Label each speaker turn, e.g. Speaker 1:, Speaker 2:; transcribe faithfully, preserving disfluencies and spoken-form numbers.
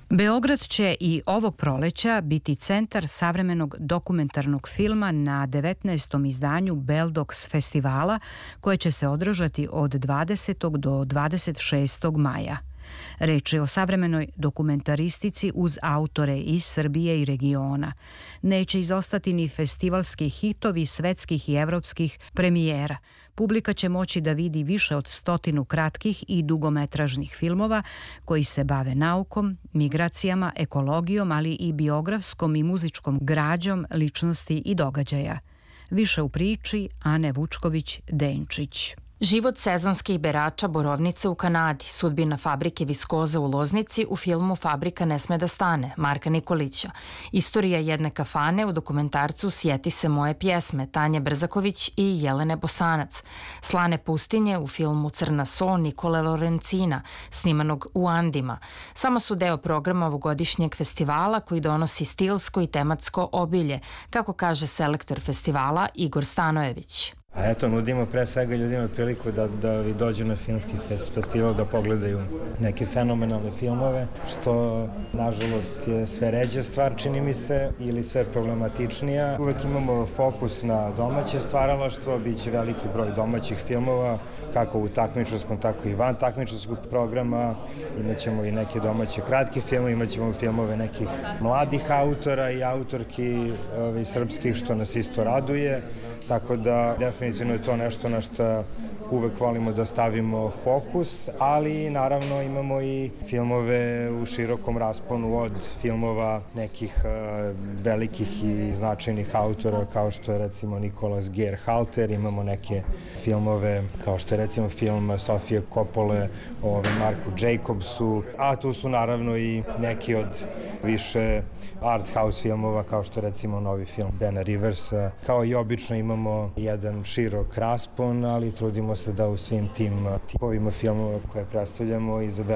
Speaker 1: Beograd će i ovog proleća biti centar savremenog dokumentarnog filma na devetnaestom izdanju Beldox festivala, koje će se održati od dvadesetog do dvadeset šestog maja. Reč je o savremenoj dokumentaristici uz autore iz Srbije i regiona. Neće izostati ni festivalski hitovi svetskih i evropskih premijera. Publika će moći da vidi više od stotinu kratkih i dugometražnih filmova koji se bave naukom, migracijama, ekologijom, ali i biografskom i muzičkom građom ličnosti i događaja. Više u priči Ane Vučković-Denčić.
Speaker 2: Život sezonskih berača borovnice u Kanadi, sudbina fabrike viskoza u Loznici u filmu Fabrika ne sme da stane, Marka Nikolića. Istorija jedne kafane u dokumentarcu Sjeti se moje pjesme, Tanje Brzaković i Jelene Bosanac. Slane pustinje u filmu Crna so Nikole Lorencina, snimanog u Andima. Samo su deo programa ovogodišnjeg festivala koji donosi stilsko i tematsko obilje, kako kaže selektor festivala Igor Stanojević.
Speaker 3: A eto, nudimo pre svega ljudima priliku da, da dođu na filmski festival, da pogledaju neke fenomenalne filmove, što nažalost je sve ređa stvar, čini mi se, ili sve problematičnija. Uvek imamo fokus na domaće stvaralaštvo, bit će veliki broj domaćih filmova, kako u takmičarskom, tako i van takmičarskog programa. Imaćemo i neke domaće kratke filmove, imaćemo filmove nekih mladih autora i autorki ove, srpskih, što nas isto raduje. Tako da definitivno je to nešto na što uvek volimo da stavimo fokus, ali naravno imamo i filmove u širokom rasponu od filmova nekih uh, velikih i značajnih autora kao što je recimo Nicolas Gerhalter, imamo neke filmove kao što je recimo film Sofije Coppole o Marku Jacobsu, a tu su naravno i neki od više art house filmova kao što je recimo novi film Bena Riversa. Kao i obično imamo jedan širok raspon, ali trudimo se da u svim tim tipovima filmova koje predstavljamo izabere